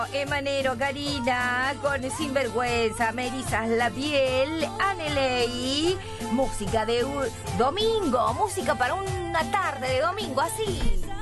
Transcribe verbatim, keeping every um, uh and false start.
Emanero, Karina, con Sinvergüenza, me erizas la piel, Aneley, música de un domingo, música para una tarde de domingo, así.